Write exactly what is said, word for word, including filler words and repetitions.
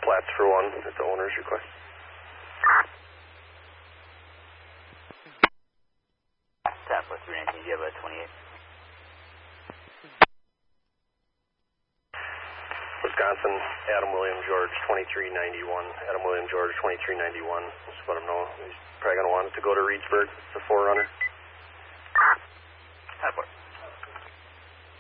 Plats for one at the owner's request. Tap for three nineteen, do you have a twenty-eight? Wisconsin, Adam William George, twenty-three ninety-one. Adam William George, twenty-three ninety-one. Just let him know. He's probably going to want it to go to Reedsburg, the forerunner.